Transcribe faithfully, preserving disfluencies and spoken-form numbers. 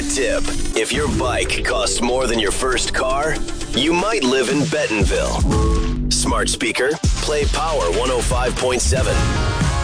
tip. If your bike costs more than your first car, you might live in Bentonville. Smart speaker, play Power one oh five point seven.